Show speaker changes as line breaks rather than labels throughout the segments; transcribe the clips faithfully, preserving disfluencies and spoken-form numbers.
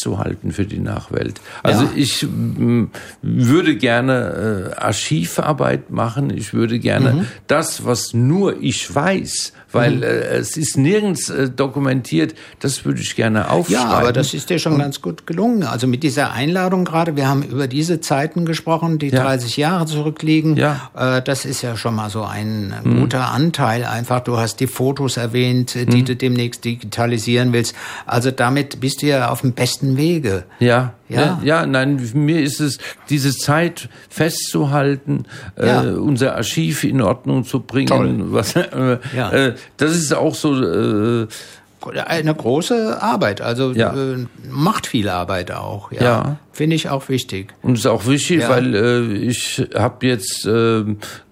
festzuhalten für die Nachwelt. Also
Ja.
ich m, würde gerne äh, Archivarbeit machen. Ich würde gerne mhm. das, was nur ich weiß, weil mhm. äh, es ist nirgends äh, dokumentiert, das würde ich gerne aufschreiben.
Ja, aber das ist dir schon ganz gut gelungen. Also mit dieser Einladung gerade, wir haben über diese Zeiten gesprochen, die
Ja.
dreißig Jahre zurückliegen.
Ja.
Äh, das ist ja schon mal so ein mhm. guter Anteil einfach. Du hast die Fotos erwähnt, die mhm. du demnächst digitalisieren willst. Also damit bist du ja auf dem besten Wege.
Ja.
Ja.
Ja, ja, nein, mir ist es, diese Zeit festzuhalten,
Ja.
äh, unser Archiv in Ordnung zu bringen.
Toll.
Was, äh,
Ja.
äh, das ist auch so, äh,
eine große Arbeit, also
Ja.
äh, macht viel Arbeit auch. Ja,
Ja.
finde ich auch wichtig.
und ist auch wichtig,
Ja.
weil äh, ich habe jetzt äh,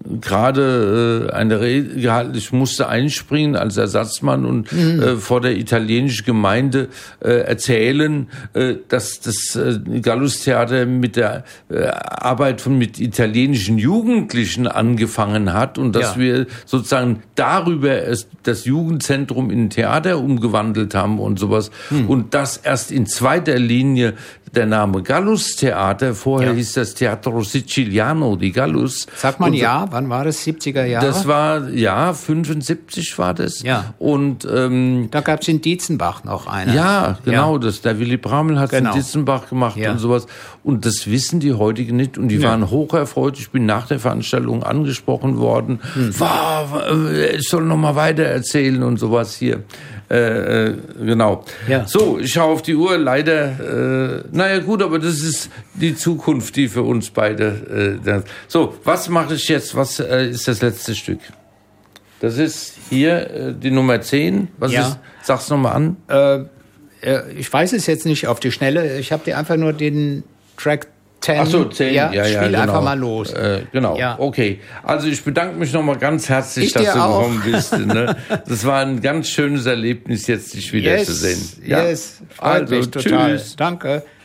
gerade äh, eine Rede gehalten, ich musste einspringen als Ersatzmann und mhm. äh, vor der italienischen Gemeinde äh, erzählen, äh, dass das äh, Gallus-Theater mit der äh, Arbeit von mit italienischen Jugendlichen angefangen hat und dass
Ja.
wir sozusagen darüber es, das Jugendzentrum in ein Theater umgewandelt haben und sowas mhm. und das erst in zweiter Linie der Name Gallus-Theater, vorher
Ja.
hieß das Teatro Siciliano di Gallus.
Sagt man
und
ja, wann war das? siebziger Jahre?
Das war, ja, fünfundsiebzig war das.
Ja.
Und, ähm,
Da gab es in Dietzenbach noch eine.
ja, genau,
Ja.
das, der Willy Bramel hat es
Genau.
in Ditzenbach gemacht
Ja.
und sowas. Und das wissen die heutigen nicht. Und die
Ja.
waren hocherfreut. Ich bin nach der Veranstaltung angesprochen worden.
Hm.
Wow, äh, ich soll noch mal weiter erzählen und sowas hier. Äh, äh, genau.
Ja.
So, ich schaue auf die Uhr. Leider, äh, naja gut, aber das ist die Zukunft, die für uns beide. Äh, das. So, was mache ich jetzt? Was äh, ist das letzte Stück? Das ist hier äh, die Nummer zehn. Was
Ja.
ist? Sag's noch mal an.
Äh, äh, ich weiß es jetzt nicht auf die Schnelle. Ich habe dir einfach nur den Track zehn.
Ach so, zehn.
Ja,
ja, ja,
spiel
genau.
einfach mal los.
Äh, genau,
Ja.
okay. Also ich bedanke mich nochmal ganz herzlich,
Ich
dass
dir
du
auch.
gekommen bist. Ne? Das war ein ganz schönes Erlebnis, jetzt dich wiederzusehen.
Yes, yes. Freut
Also,
mich total.
tschüss.
Danke.